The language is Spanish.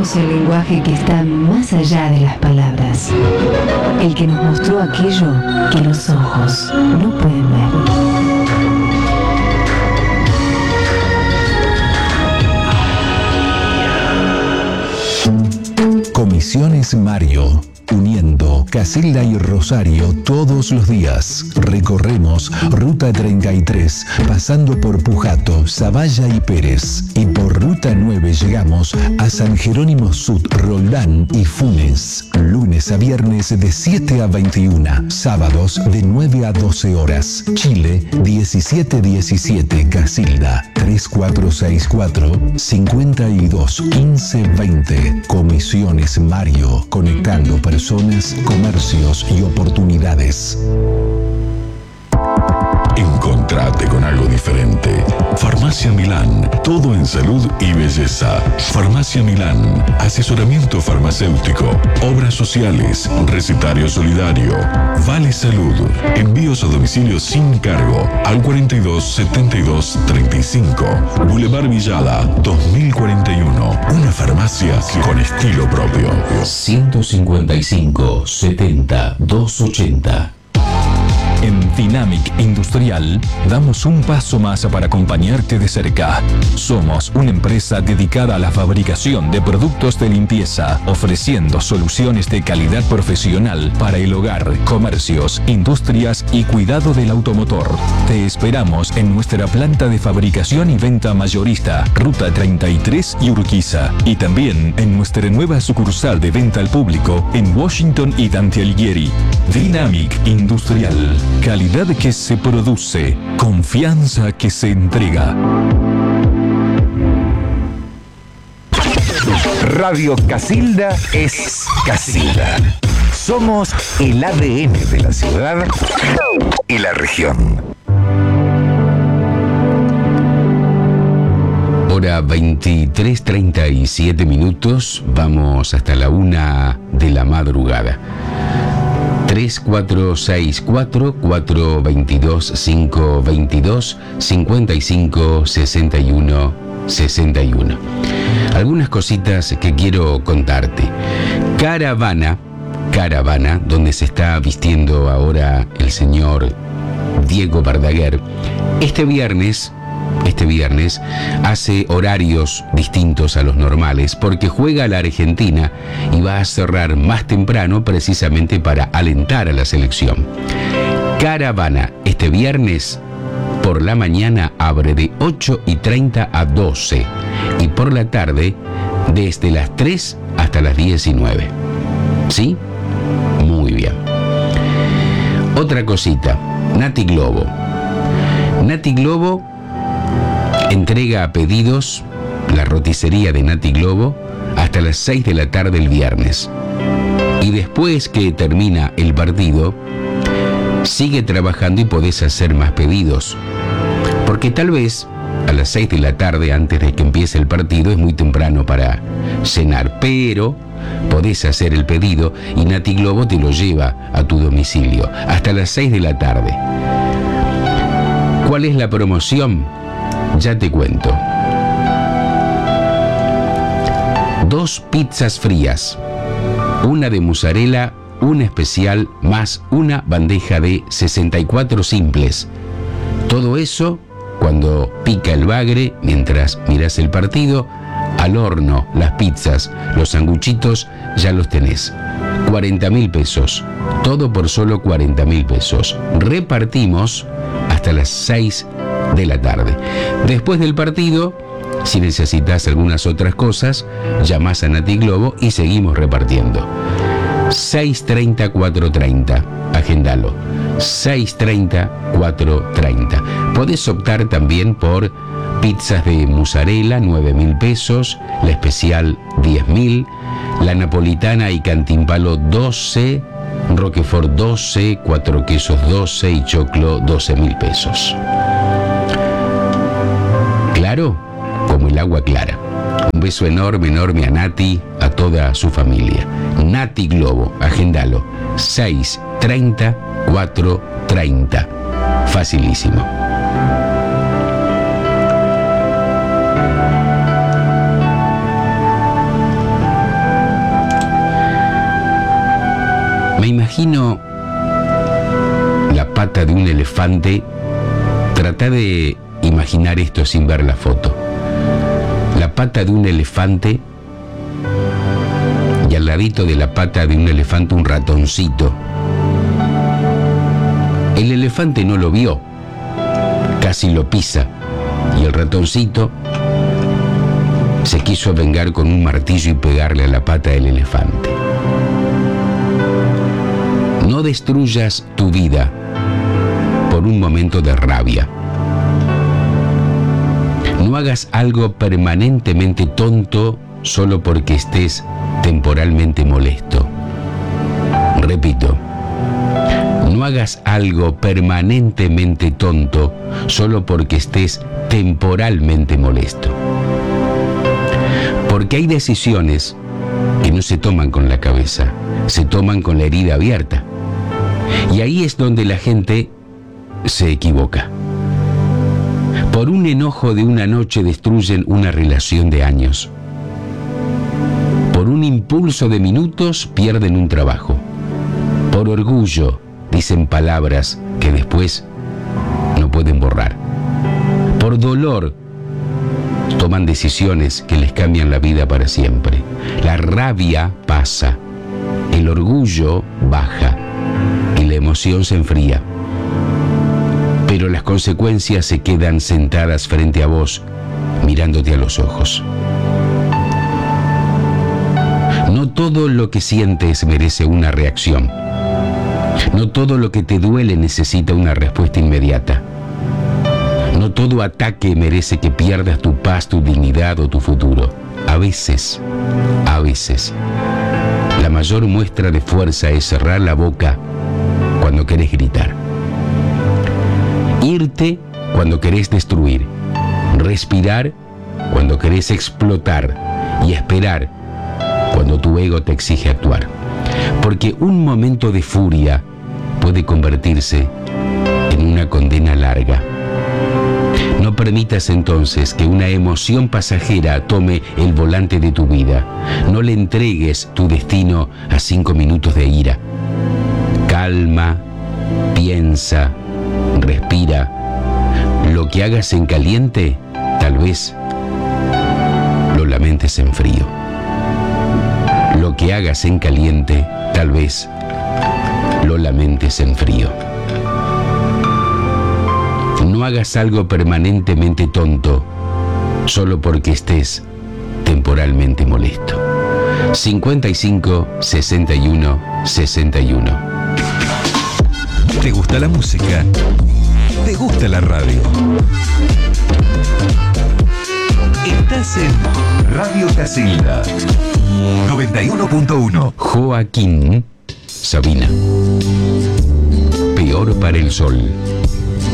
hermoso lenguaje que está más allá de las palabras. El que nos mostró aquello que los ojos no pueden ver. Comisiones Mario, uniendo Casilda y Rosario todos los días. Recorremos Ruta 33, pasando por Pujato, Zavalla y Pérez. Y por Ruta 9 llegamos a San Jerónimo Sud, Roldán y Funes. Lunes a viernes de 7 a 21. Sábados de 9 a 12 horas. Chile 1717, Casilda 3464 52 15 20. Comisiones Mario, conectando personas, comercios y oportunidades. Encontrate con algo diferente. Farmacia Milán, todo en salud y belleza. Farmacia Milán, asesoramiento farmacéutico, obras sociales, recetario solidario, Vale Salud, envíos a domicilio sin cargo al 42 72 35, Boulevard Villada 2041. Una farmacia con estilo propio. 155 70 280. En Dynamic Industrial damos un paso más para acompañarte de cerca. Somos una empresa dedicada a la fabricación de productos de limpieza, ofreciendo soluciones de calidad profesional para el hogar, comercios, industrias y cuidado del automotor. Te esperamos en nuestra planta de fabricación y venta mayorista, Ruta 33 y Urquiza, y también en nuestra nueva sucursal de venta al público en Washington y Dante Alighieri. Dynamic Industrial. Calidad que se produce, confianza que se entrega. Radio Casilda es Casilda. Somos el ADN de la ciudad y la región. Hora 23:37. Vamos hasta la 1 de la madrugada. 3464-422-522 556161. Algunas cositas que quiero contarte. Caravana, donde se está vistiendo ahora el señor Diego Verdaguer, este viernes hace horarios distintos a los normales porque juega a la Argentina y va a cerrar más temprano precisamente para alentar a la selección. Caravana, este viernes por la mañana abre de 8:30 a 12 y por la tarde desde las 3 hasta las 19. ¿Sí? Muy bien. Otra cosita, Nati Globo. Nati Globo entrega a pedidos la roticería de Nati Globo hasta las 6 de la tarde el viernes. Y después que termina el partido, sigue trabajando y podés hacer más pedidos. Porque tal vez a las 6 de la tarde, antes de que empiece el partido, es muy temprano para cenar. Pero podés hacer el pedido y Nati Globo te lo lleva a tu domicilio hasta las 6 de la tarde. ¿Cuál es la promoción? Ya te cuento. 2 pizzas frías, una de mozzarella, una especial, más una bandeja de 64 simples. Todo eso cuando pica el bagre, mientras miras el partido. Al horno, las pizzas, los sanguchitos, ya los tenés. 40.000 pesos. Todo por solo 40.000 pesos. Repartimos hasta las 6 de la tarde. Después del partido, si necesitas algunas otras cosas, llamás a Nati Globo y seguimos repartiendo. 630-430. Agendalo. 630-430. Podés optar también por pizzas de mozzarella, 9.000 pesos, la especial 10.000, la napolitana y cantimpalo 12, Roquefort 12, 4 quesos 12 y choclo 12.000 pesos. Claro, como el agua clara. Un beso enorme a Nati, a toda su familia. Nati Globo, agendalo. 630-430. Facilísimo. imagino la pata de un elefante. Trata de imaginar esto sin ver la foto. La pata de un elefante y al ladito de la pata de un elefante un ratoncito. El elefante no lo vio, casi lo pisa, y el ratoncito se quiso vengar con un martillo y pegarle a la pata del elefante. No destruyas tu vida por un momento de rabia. No hagas algo permanentemente tonto solo porque estés temporalmente molesto. Repito, no hagas algo permanentemente tonto solo porque estés temporalmente molesto. Porque hay decisiones que no se toman con la cabeza, se toman con la herida abierta. Y ahí es donde la gente se equivoca. Por un enojo de una noche destruyen una relación de años. Por un impulso de minutos pierden un trabajo. Por orgullo dicen palabras que después no pueden borrar. Por dolor toman decisiones que les cambian la vida para siempre. La rabia pasa, el orgullo baja y la emoción se enfría. Pero las consecuencias se quedan sentadas frente a vos, mirándote a los ojos. No todo lo que sientes merece una reacción. No todo lo que te duele necesita una respuesta inmediata. No todo ataque merece que pierdas tu paz, tu dignidad o tu futuro. A veces, la mayor muestra de fuerza es cerrar la boca cuando querés gritar. Irte cuando querés destruir. Respirar cuando querés explotar. Y esperar cuando tu ego te exige actuar. Porque un momento de furia puede convertirse en una condena larga. No permitas entonces que una emoción pasajera tome el volante de tu vida. No le entregues tu destino a 5 minutos de ira. Calma, piensa, respira. Lo que hagas en caliente, tal vez lo lamentes en frío. Lo que hagas en caliente, tal vez lo lamentes en frío. No hagas algo permanentemente tonto solo porque estés temporalmente molesto. 55 61 61. ¿Te gusta la música? ¿Te gusta la radio? Estás en Radio Casilda 91.1. Joaquín Sabina. Peor para el sol.